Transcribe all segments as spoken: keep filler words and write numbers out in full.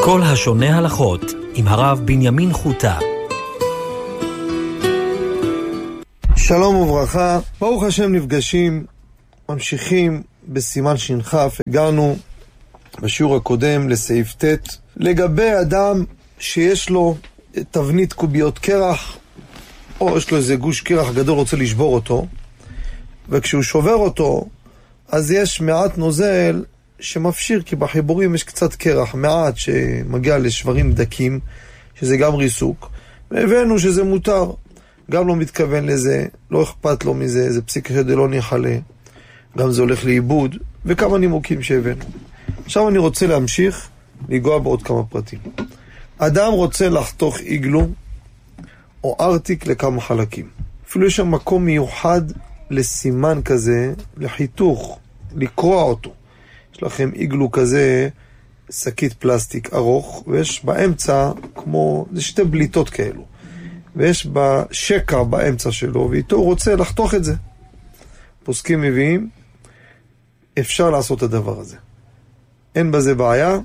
כל השונה הלכות עם הרב בנימין חוטה. שלום וברכה, ברוך השם, נפגשים, ממשיכים בסימן שנחף. הגענו בשיעור הקודם לסעיף ט' לגבי אדם שיש לו תבנית קוביות קרח, או יש לו איזה גוש קרח גדול, רוצה לשבור אותו, וכשהוא שובר אותו אז יש מעט נוזל שמפשיר, כי בחיבורים יש קצת קרח, מעט שמגיע לשברים דקים, שזה גם ריסוק, והבאנו שזה מותר, גם לא מתכוון לזה, לא אכפת לו מזה, זה פסיק שדה לא נחלה, גם זה הולך לאיבוד, וכמה נימוקים שהבאנו. עכשיו אני רוצה להמשיך לגוע בעוד כמה פרטים. אדם רוצה לחתוך עיגלו או ארטיק לכמה חלקים, אפילו יש שם מקום מיוחד לסימן כזה, לחיתוך, לקרוע אותו. יש לכם עיגלו כזה, שקית פלסטיק ארוך, ויש באמצע כמו, זה שתי בליטות כאלו, ויש בשקע באמצע שלו, ואיתו הוא רוצה לחתוך את זה. פוסקים מביאים, אפשר לעשות את הדבר הזה. אין בזה בעיה,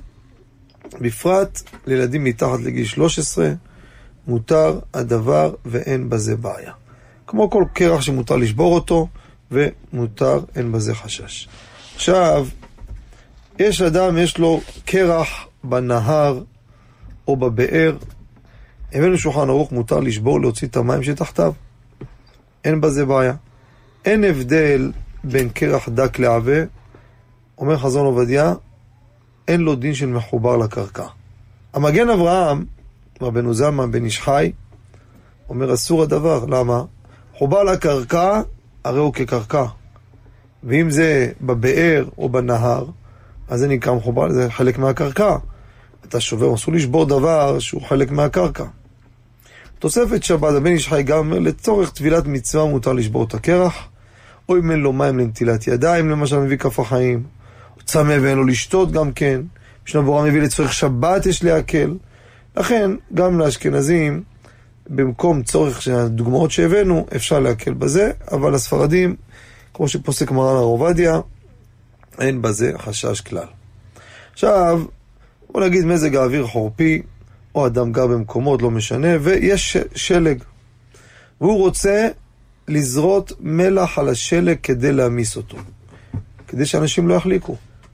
בפרט לילדים מתחת לגיל שלוש עשרה, מותר הדבר ואין בזה בעיה. כמו כל קרח שמותר לשבור אותו, ומותר, אין בזה חשש. עכשיו, יש אדם, יש לו קרח בנהר או בבאר, הבאנו שולחן ערוך, מותר לשבור, להוציא את המים שתחתיו. אין בזה בעיה. אין הבדל בין קרח דק לעבה, אומר חזון עובדיה, אין לו דין של מחובר לקרקע. המגן אברהם, רבנו זלמן בן איש חי, אומר אסור הדבר. למה? חובר לקרקע, הרי הוא כקרקע. ואם זה בבאר או בנהר, אז זה נקרא מחובר, זה חלק מהקרקע. אתה שובר, אסור לשבור דבר שהוא חלק מהקרקע. תוספת שבת, הבן איש חי גם אומר, לצורך טבילת מצווה מותר לשבור את הקרח, או אם אין לו מים לנטילת ידיים, למשל מביא כף החיים, או צמא ואין לו לשתות גם כן, משנה ברורה מביא לצורך שבת יש להקל. לכן, גם לאשכנזים, במקום צורך של הדוגמאות שהבאנו, אפשר להקל בזה, אבל הספרדים, כמו שפוסק מרן הרב עובדיה, אין בזה חשש כלל. עכשיו, בוא נגיד מזג האוויר חורפי, או אדם גר במקומות, לא משנה, ויש שלג. והוא רוצה לזרות מלח על השלג כדי להמיס אותו, כדי שאנשים לא יחליקו.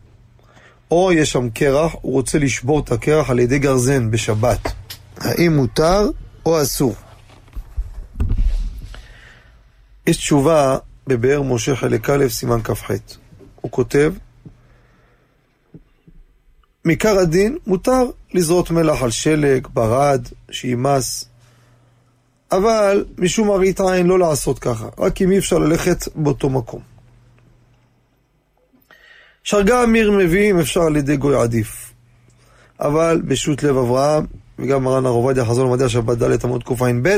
או יש שם קרח, הוא רוצה לשבור את הקרח על ידי גרזן בשבת. האם מותר או אסור? יש תשובה בבאר משה חלק א' סימן כ"ח. הוא כותב, מעיקר הדין מותר לזרות מלח על שלג, ברד, שימס, אבל משום מראית עין לא לעשות ככה, רק אם אי אפשר ללכת באותו מקום. שרגא אמיר מביאים אפשר על ידי גוי עדיף, אבל בשו"ת לב אברהם, וגם מרן הרב עובדיה חזון עובדיה שבת ד' עמוד קע"ב,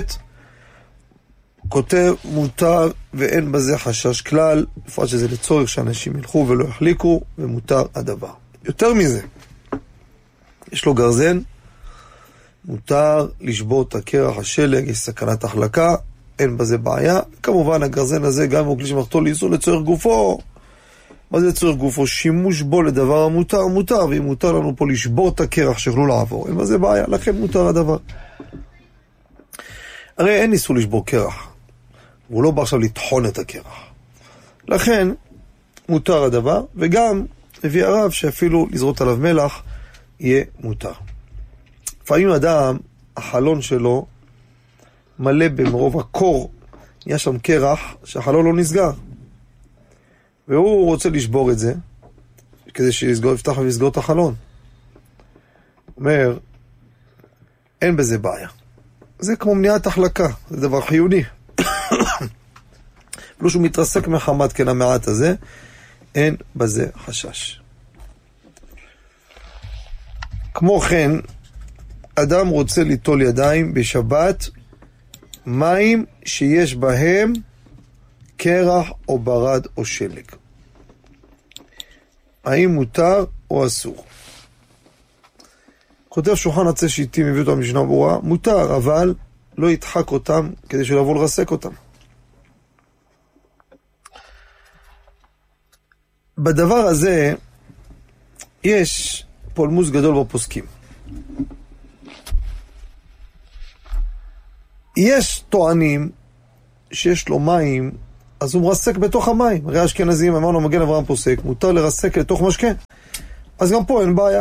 כותב מותר ואין בזה חשש כלל, בפרט שזה לצורך שאנשים ילכו ולא יחליקו, ומותר הדבר. יותר מזה, יש לו גרזן, מותר לשבור את הקרח השלג, יש סכנת החלקה, אין בזה בעיה. כמובן הגרזן הזה גם הוא כלי שמחתו לאיסור לצורך גופו. מה זה לצורך גופו? שימוש בו לדבר המותר, מותר, ואם מותר לנו פה לשבור את הקרח שיוכלו לעבור, אין בזה בעיה, לכן מותר הדבר. הרי אין איסור לשבור קרח, והוא לא בא עכשיו לטחון את הקרח, לכן מותר הדבר, וגם הביא הרב שאפילו לזרות עליו מלח יהיה מותר. לפעמים אדם, החלון שלו מלא במרוב הקור, יש שם קרח שהחלון לא נסגר, והוא רוצה לשבור את זה כדי שיסגור, יפתח ויסגור את החלון. אומר, אין בזה בעיה, זה כמו מניעת החלקה, זה דבר חיוני. לא שהוא מתרסק מחמת כן המעט הזה, אין בזה חשש. כמו כן, אדם רוצה ליטול ידיים בשבת, מים שיש בהם קרח או ברד או שלג. האם מותר או אסור? כותב שולחן עצי שיטים, מביא אותם משנה ברורה, מותר, אבל לא ידחק אותם כדי שלבוא לרסק אותם. בדבר הזה יש פולמוס גדול בפוסקים. יש טוענים שיש לו מים, אז הוא מרסק בתוך המים. הרי אשכנזים, אמרנו מגן אברהם פוסק, מותר לרסק לתוך משקה. אז גם פה אין בעיה.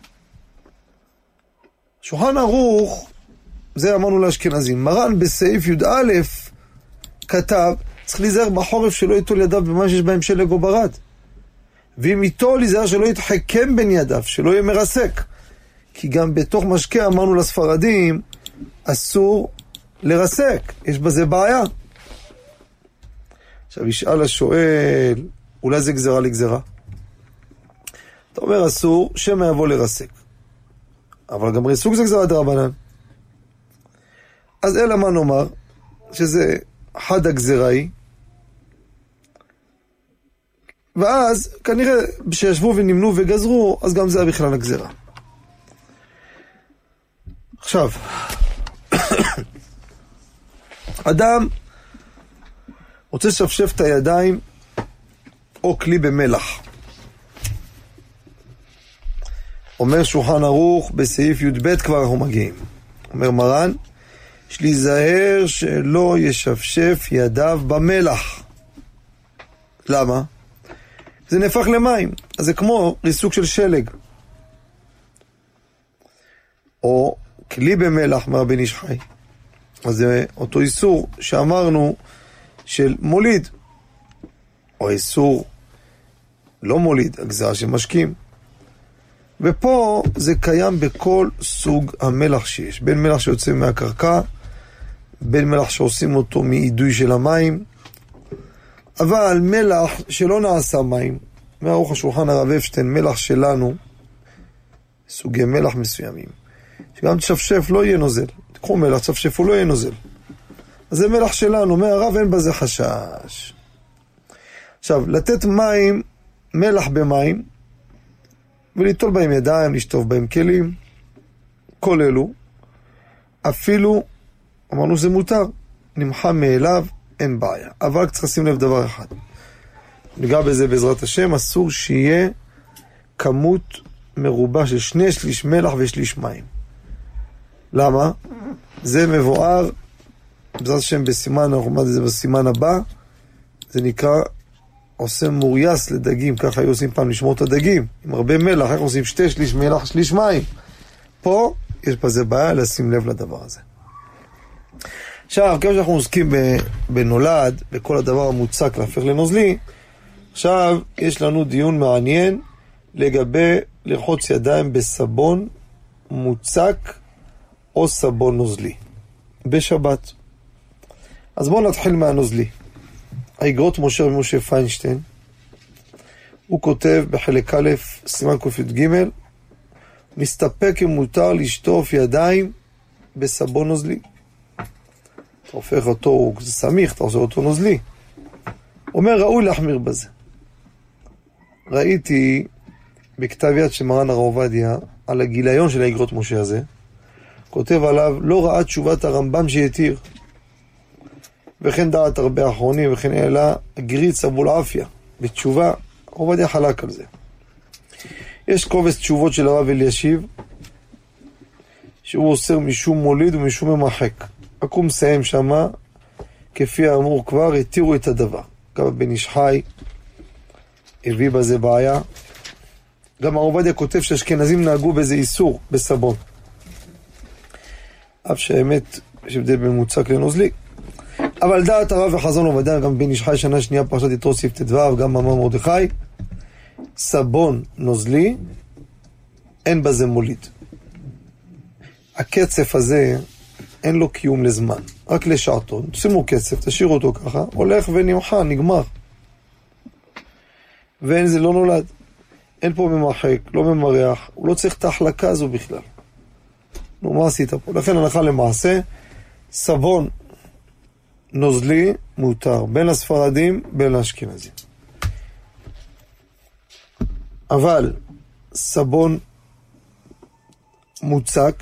שולחן ערוך, זה אמרנו לאשכנזים. מרן בסעיף י"א כתב, צריך להיזהר בחורף שלא ייטול ידיו במה שיש בהם שלג או ברד. ואם ייטול להיזהר שלא יתחכם בין ידיו, שלא יהיה מרסק. כי גם בתוך משקה אמרנו לספרדים, אסור לרסק. יש בזה בעיה. עכשיו ישאל השואל, אולי זה גזרה לגזרה? אתה אומר אסור, שמא יבוא לרסק. אבל גם ריסוק זה גזרה דרבנן. אז אלא מה נאמר, שזה חד הגזראי, ואז כנראה שישבו ונמנו וגזרו, אז גם זה היה בכלל הגזרה. עכשיו, אדם רוצה לשפשף את הידיים או כלי במלח. אומר שולחן ערוך בסעיף י"ב כבר אנחנו מגיעים. אומר מרן, יש להיזהר שלא ישפשף ידיו במלח. למה? זה נהפך למים. אז זה כמו ריסוק של שלג. או כלי במלח מהרבן איש חי. אז זה אותו איסור שאמרנו של מוליד. או איסור לא מוליד, הגזרה שמשקים. ופה זה קיים בכל סוג המלח שיש. בין מלח שיוצא מהקרקע, בין מלח שעושים אותו מאידוי של המים, אבל מלח שלא נעשה מים, מערוך השולחן הרב אפשטיין, מלח שלנו, סוגי מלח מסוימים, שגם תשפשף לא יהיה נוזל. תקחו מלח, תשפשפו לא יהיה נוזל. אז זה מלח שלנו, מהרב אין בזה חשש. עכשיו, לתת מים, מלח במים, וליטול בהם ידיים, לשטוף בהם כלים, כל אלו, אפילו, אמרנו זה מותר, נמחה מאליו, אין בעיה. אבל צריך לשים לב דבר אחד. ניגע בזה בעזרת השם, אסור שיהיה כמות מרובה של שני שליש מלח ושליש מים. למה? זה מבואר, בעזרת השם בסימן, אנחנו אומרים את זה בסימן הבא, זה נקרא, עושה מורייס לדגים, ככה היו עושים פעם לשמור את הדגים, עם הרבה מלח, איך עושים שתי שליש מלח, שליש מים. פה יש בזה בעיה לשים לב לדבר הזה. עכשיו, כמה שאנחנו עוסקים בנולד, בכל הדבר המוצק להפך לנוזלי, עכשיו יש לנו דיון מעניין לגבי לרחוץ ידיים בסבון מוצק או סבון נוזלי בשבת. אז בואו נתחיל מהנוזלי. האגרות משה ומשה פיינשטיין, הוא כותב בחלק א', סימן ק"ג, מסתפק אם מותר לשטוף ידיים בסבון נוזלי. אתה הופך אותו, הוא סמיך, אתה עושה אותו נוזלי. אומר, ראוי להחמיר בזה. ראיתי בכתב יד של מרן הרב עובדיה, על הגיליון של האגרות משה הזה, כותב עליו, לא ראה תשובת הרמב"ם שיתיר. וכן דעת הרבה אחרונים, וכן העלה גריץ אבו אלעפיה, בתשובה, עובדיה חלק על זה. יש קובץ תשובות של הרב אלישיב, שהוא אוסר משום מוליד ומשום ממחק. רק הוא מסיים שמה, כפי האמור כבר, התירו את הדבר. גם הבן איש חי, הביא בזה בעיה. גם הרב עובדיה כותב שאשכנזים נהגו בזה איסור, בסבון. אף שהאמת, יש הבדל בין מוצק לנוזלי. אבל דעת הרב וחזון עובדיה, גם בן איש חי שנה שנייה פרשת יתרו סעיף ט"ו, גם מאמר מרדכי, סבון נוזלי, אין בזה מוליד. הקצף הזה, אין לו קיום לזמן, רק לשעתו. שימו קצף, תשאירו אותו ככה, הולך ונמחה, נגמר. ואין זה לא נולד. אין פה ממחק, לא ממרח, הוא לא צריך את ההחלקה הזו בכלל. נו, מה עשית פה? לכן הלכה למעשה, סבון נוזלי מותר, בין הספרדים, בין האשכנזים. אבל סבון מוצק,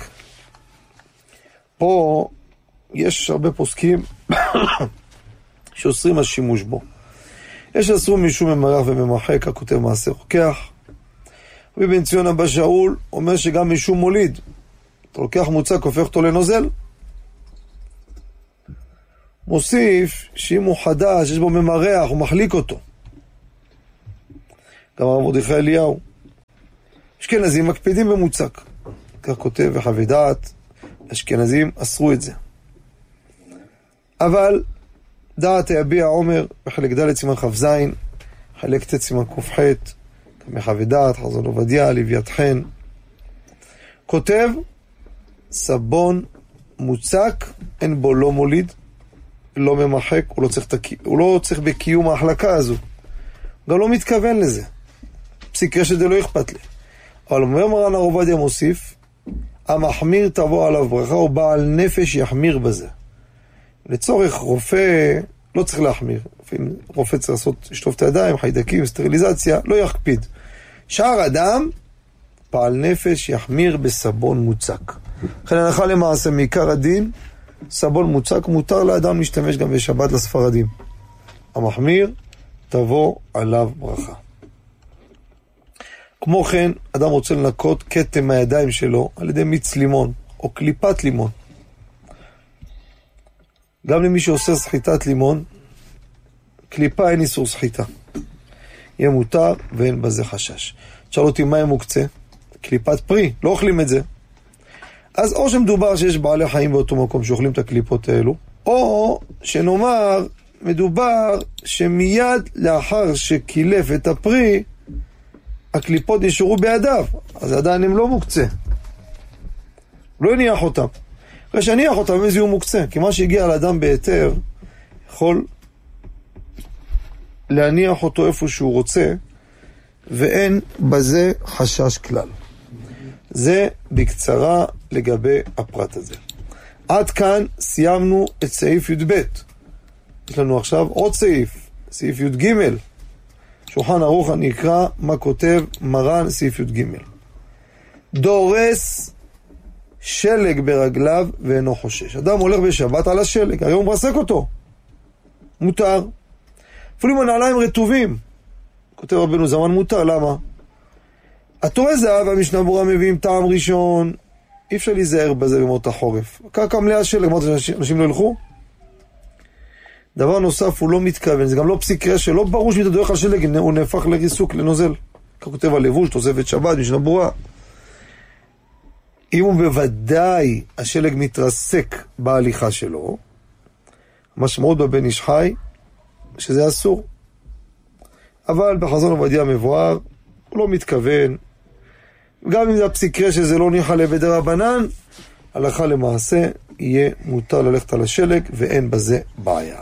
פה יש הרבה פוסקים שאוסרים על שימוש בו. יש אסור משום ממרח וממחק, הכותב מעשה רוקח. ובן ציון אבא שאול אומר שגם משום מוליד. אתה לוקח מוצק, הופך אותו לנוזל. מוסיף שאם הוא חדש, יש בו ממרח, הוא מחליק אותו. גם הרב מרדכי אליהו. אשכנזים מקפידים במוצק. כך כותב וחוות דעת, אשכנזים אסרו את זה. אבל דעת היביע עומר בחלק ד' סימן כ"ז, חלק ט' סימן ק"ח, גם מחוות דעת, חזון עובדיה, לוויית חן. כותב, סבון מוצק, אין בו לא מוליד, לא ממחק, הוא לא צריך, תק... הוא לא צריך בקיום ההחלקה הזו. גם לא מתכוון לזה. פסיקה שזה לא אכפת לי. אבל אומר מרן הרב עובדיה מוסיף, המחמיר תבוא עליו ברכה, הוא בעל נפש יחמיר בזה. לצורך רופא, לא צריך להחמיר. רופא צריך לעשות, לשטוף את הידיים, חיידקים, סטריליזציה, לא יקפיד. שאר אדם, בעל נפש יחמיר בסבון מוצק. לכן הנחה למעשה מעיקר הדין, סבון מוצק מותר לאדם להשתמש גם בשבת לספרדים. המחמיר תבוא עליו ברכה. כמו כן, אדם רוצה לנקות כתם מהידיים שלו על ידי מיץ לימון או קליפת לימון. גם למי שעושה סחיטת לימון, קליפה אין איסור סחיטה. יהיה מותר ואין בזה חשש. תשאל אותי מה מוקצה? קליפת פרי, לא אוכלים את זה. אז או שמדובר שיש בעלי חיים באותו מקום שאוכלים את הקליפות האלו, או שנאמר, מדובר שמיד לאחר שקילף את הפרי, הקליפות נשארו בידיו, אז עדיין הם לא מוקצה. לא יניח אותם. אחרי שניח אותם, איזה הוא מוקצה. כי מה שהגיע לאדם בהיתר, יכול להניח אותו איפה שהוא רוצה, ואין בזה חשש כלל. זה בקצרה לגבי הפרט הזה. עד כאן סיימנו את סעיף י' ב'. יש לנו עכשיו עוד סעיף, סעיף י' ג'. שולחן ערוך נקרא מה כותב מרן סעיף י' ג'. דורס שלג ברגליו ואינו חושש. אדם הולך בשבת על השלג, הרי הוא מרסק אותו. מותר. אפילו אם הנעליים רטובים. כותב רבנו זמן מותר, למה? התורה זהב והמשנה ברורה מביאים טעם ראשון, אי אפשר להיזהר בזה במות החורף. קרקע מלאה שלג, אמרת שאנשים לא ילכו? דבר נוסף, הוא לא מתכוון, זה גם לא פסיקה שלא ברור שאתה דורך על שלג, הוא נהפך לריסוק, לנוזל. כך כותב על לבוש, תוספת שבת, משנה ברורה. אם הוא בוודאי השלג מתרסק בהליכה שלו, משמעות בבן איש חי, שזה אסור. אבל בחזון עובדיה מבואר, הוא לא מתכוון, גם אם זה הפסיקה שזה לא ניחא לבדי רבנן, הלכה למעשה יהיה מותר ללכת על השלג ואין בזה בעיה.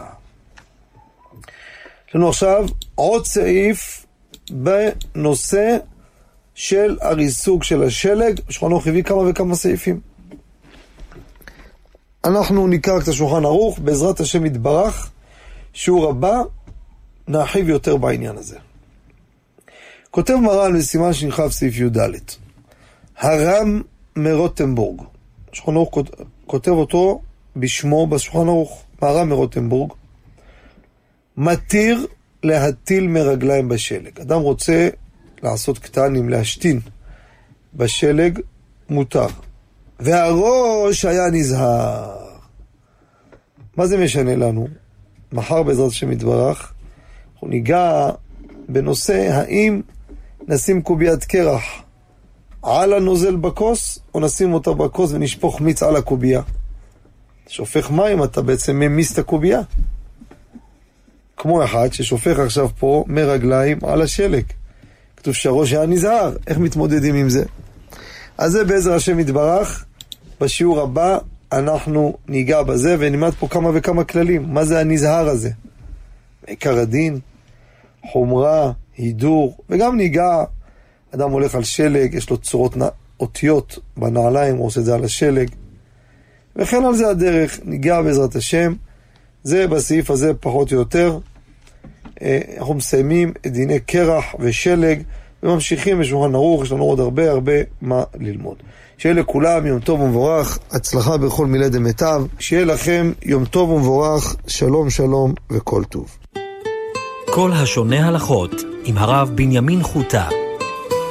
יש לנו עכשיו עוד סעיף בנושא של הריסוק של השלג. שולחן ערוך הביא כמה וכמה סעיפים. אנחנו נקרא את השולחן ערוך, בעזרת השם יתברך, שיעור הבא נרחיב יותר בעניין הזה. כותב מרן בסימן שנחף סעיף י' ד' הרם מרוטנבורג, שולחן ערוך כותב אותו בשמו בשולחן ערוך, הרם מרוטנבורג, מתיר להטיל מרגליים בשלג. אדם רוצה לעשות קטנים, להשתין בשלג, מותר. והראש היה נזהר. מה זה משנה לנו? מחר בעזרת השם יתברך, אנחנו ניגע בנושא האם נשים קוביית קרח על הנוזל בכוס, או נשים אותה בכוס ונשפוך מיץ על הקוביה. שופך מים, אתה בעצם ממיס את הקוביה. כמו אחד ששופך עכשיו פה מרגליים על השלג. כתוב שהראש היה נזהר, איך מתמודדים עם זה? אז זה בעזר השם יתברך, בשיעור הבא אנחנו ניגע בזה, ונלמד פה כמה וכמה כללים. מה זה הנזהר הזה? עיקר הדין, חומרה, הידור, וגם ניגע, אדם הולך על שלג, יש לו צורות אותיות בנעליים, הוא עושה את זה על השלג, וכן על זה הדרך, ניגע בעזרת השם. זה בסעיף הזה פחות או יותר. אנחנו מסיימים את דיני קרח ושלג, וממשיכים בשולחן ערוך, יש לנו עוד הרבה הרבה מה ללמוד. שיהיה לכולם יום טוב ומבורך, הצלחה בכל מילי דמיטב, שיהיה לכם יום טוב ומבורך, שלום שלום וכל טוב. כל השונה הלכות עם הרב בנימין חוטה.